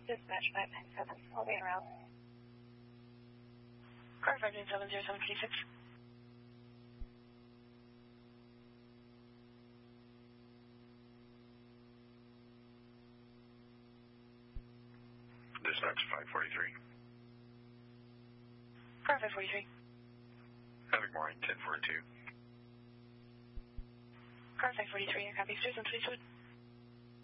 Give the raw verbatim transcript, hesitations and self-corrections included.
Dispatch five nine seven, I'll be en route. Car five nine seven zero seven three six. Dispatch five forty-three. Car five forty-three. Havoc Morning ten forty-two. Car five forty-three, I copy. Station Fleetwood.